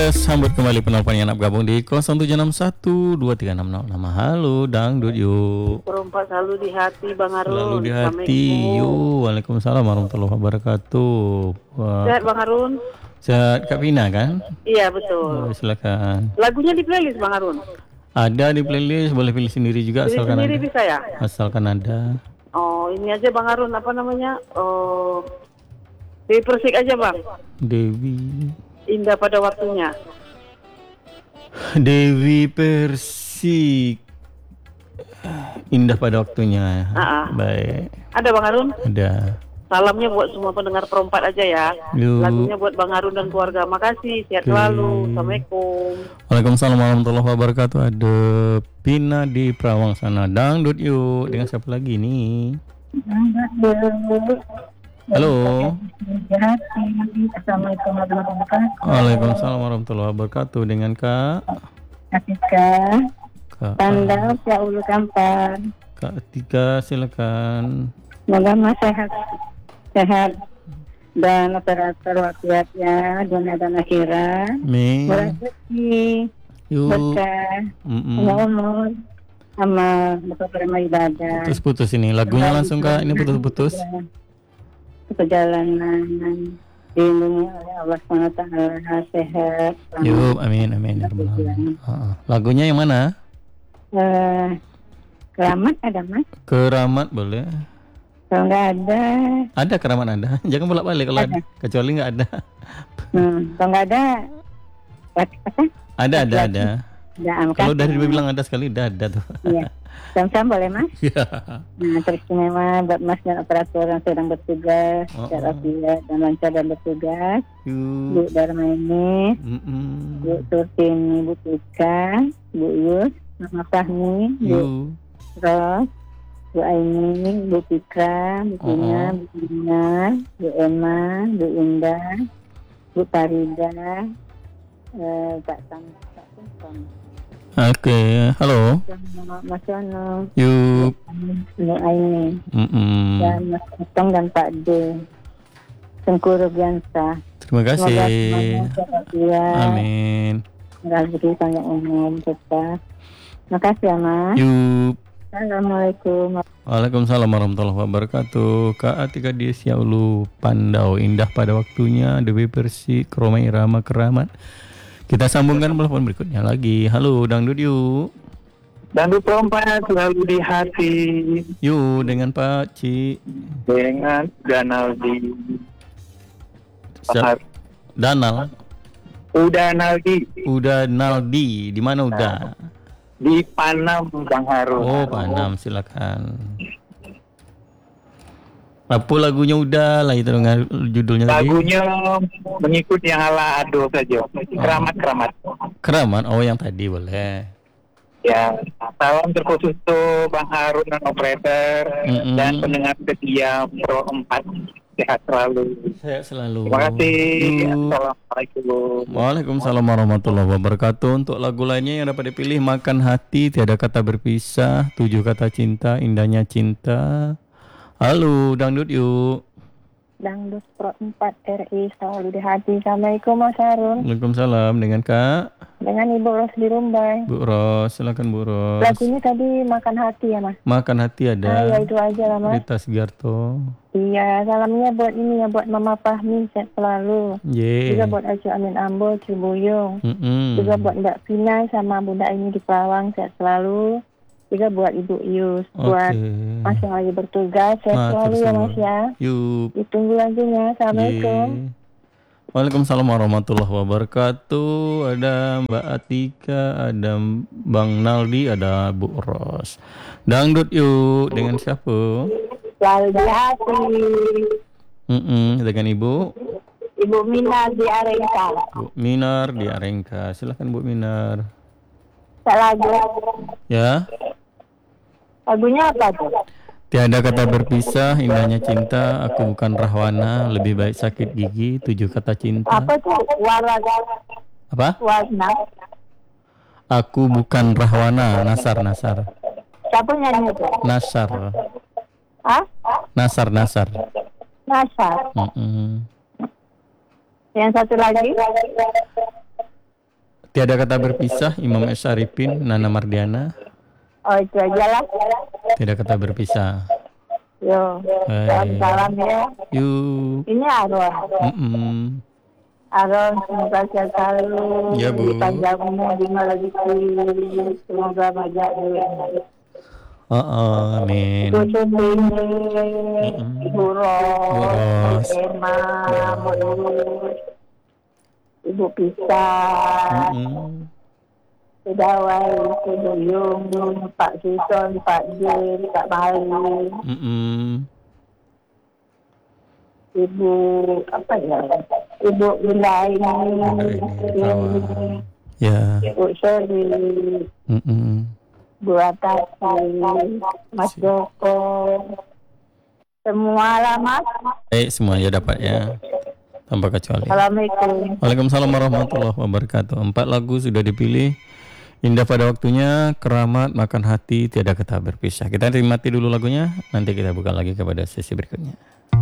Kita sambut kembali penelpon yang nak bergabung di 07612360. Halo, dangdut yuk. Perompak selalu di hati, Bang Harun. Selalu di hati yuk. Waalaikumsalam warahmatullahi wabarakatuh. Sehat Bang Harun? Sehat Kak Pina kan? Iya betul. Silakan. Lagunya di playlist Bang Harun? Ada di playlist, boleh pilih sendiri juga Pilih asalkan sendiri ada. bisa ya? Asalkan ada. Oh ini aja Bang Harun, apa namanya? Dewi Persik aja Bang. Dewi. Indah pada waktunya. Dewi Persik. Indah pada waktunya. Baik. Ada Bang Harun? Ada. Salamnya buat semua pendengar perompak aja ya. Yuk. Lagunya buat Bang Harun dan keluarga. Makasih, sehat selalu. Assalamualaikum. Waalaikumsalam warahmatullahi wabarakatuh. Ada Pina di Perawang sana. Dangdut yuk. Dengan siapa lagi nih? Halo. Assalamualaikum warahmatullahi wabarakatuh. Waalaikumsalam warahmatullahi wabarakatuh. Dengan Kak Atika Pandau ya Ulu Kampar. Kak Atika, silakan. Semoga Mas sehat dan operator wakiatnya dunia dan akhirat. Amin. Berkati Yuk. berkah umur sama beberapa ibadah. Putus-putus ini. Lagunya langsung Kak. Ini putus-putus. Perjalanan dilindungi oleh Allah SWT, sehat. Yuk, amin amin. Ya Rabbal Alamin. Lagunya yang mana? Keramat ada Mas? Keramat boleh. Kalau nggak ada, Ada keramat ada. Jangan bolak-balik kalau ada. Kecuali nggak ada. kalau nggak ada, apa? Ada. Kalau dari dia bilang ada sekali, ada tuh. Iya. Sama-sama boleh Mas? Iya. Nah, teristimewa buat Mas dan operator yang sedang bertugas, secara fiat dan lancar dan bertugas. Bu Darmaini, Bu Turtini, Bu Tika, Bu Yus, Mama Fahmi, Bu Ros, Bu Aini, Bu Fikra, Bu Tina, Bu Dina, Bu Emma, Bu Indah, Bu Farida, Pak Sam. Oke, halo. Mas Yono, Yuk. Bu Aini, dan Mas Utong dan Pak D. Tengku Rubiansa. Terima kasih. Semoga Amin. rezeki panjang umur kita. Terima kasih ya Mas. Yuk. Assalamualaikum. Waalaikumsalam warahmatullahi wabarakatuh. Kak Atika di Siaulu Pandau, indah pada waktunya. Dewi Persik, Roma Irama Keramat. Kita sambungkan telepon berikutnya lagi. Halo, dangdut yuk. Dangdut perompak selalu di hati. Yuk, dengan Pak Ci. Dengan Danaldi. Danal. Udah Naldi. Udah Naldi. Di mana udah? Di Panam Bang Harun. Oh, Panam, silakan. Apa lagunya udah lah itu dengan judulnya tadi? Lagunya mengikut yang ala Ado saja. Keramat. Keramat. Oh, yang tadi boleh. Ya, salam terkhusus tuh Bang Harun dan operator dan pendengar setia Pro 4. Sehat selalu. Sehat selalu. Terima kasih. Assalamualaikum. Waalaikumsalam warahmatullahi wabarakatuh. Untuk lagu lainnya yang dapat dipilih, Makan Hati, Tiada Kata Berpisah, 7 Kata Cinta, Indahnya Cinta. Halo, dangdut yuk. Dangdut Pro 4 RI selalu di hati. Assalamualaikum Mas Harun. Waalaikumsalam. Dengan Kak? Dengan Ibu Ros di Rumbai. Bu Ros, silakan Bu Ros. Lagunya tadi Makan Hati ya Mas? Makan Hati ada. Ya itu aja lah Mas. Rita Sugiarto. Iya, salamnya buat ini ya, buat Mama Fahmi sehat selalu. Juga buat Acu Amin Ambo, Cibuyung. Juga buat Mbak Pina sama Bunda ini di Perawang sehat selalu. Juga buat Ibu Yus, buat Mas yang lagi bertugas sehat selalu ya Mas ya. Yuk. Ditunggu lagunya. Assalamualaikum. Waalaikumsalam warahmatullahi wabarakatuh. Ada Mbak Atika, ada Bang Naldi, ada Bu Ros. Dangdut yuk. Dengan siapa? Selalu di hati. Dengan Ibu Minar di Arengka. Bu Minar di Arengka. Silakan Bu Minar. Lagu. Ya. Lagunya apa tuh? Tiada Kata Berpisah, Indahnya Cinta, Aku Bukan Rahwana, Lebih Baik Sakit Gigi, 7 Kata Cinta. Apa tuh? Apa? Warna. Aku Bukan Rahwana, Nasar. Siapa nyanyi itu? Nasar. Nasar. Nasar. Yang satu lagi? Tiada kata berpisah, Imam Syarifin, Nana Mardiana. Oh, itu aja lah. Tidak kata berpisah. Yo, salam ya. Yuk. Ini Aron. Aron, semoga sehat selalu. Ya, Bu. Panjang umur, rezeki. Semoga banyak duit. Amin. Ibu Ros, Emma, Mulus, Ibu Pisah. Sedawai, Seduyung, Pak Sison, Pak Jil, Pak Bali, Ibu apa ya? Ibu Wilai, ya. Ibu Seri, Bu Atasi, Mas Joko, semua lah Mas. Semuanya dapat ya. Tanpa kecuali. Assalamualaikum. Waalaikumsalam warahmatullahi wabarakatuh. 4 lagu sudah dipilih. Indah pada waktunya, Keramat, Makan Hati, Tiada Kata Berpisah. Kita nikmati dulu lagunya, nanti kita buka lagi kepada sesi berikutnya.